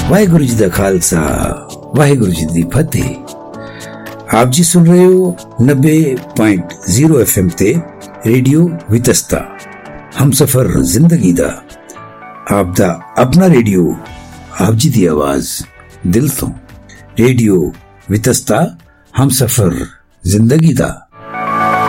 वाहेगुरु जी दा खालसा वाहेगुरु जी दी फतेह। आप जी सुन रहे हो 90.0 FM ते रेडियो वितस्ता हम सफर जिंदगी दा आप दा अपना रेडियो आप जी दी आवाज दिल तो रेडियो वितस्ता हम सफर जिंदगी दा।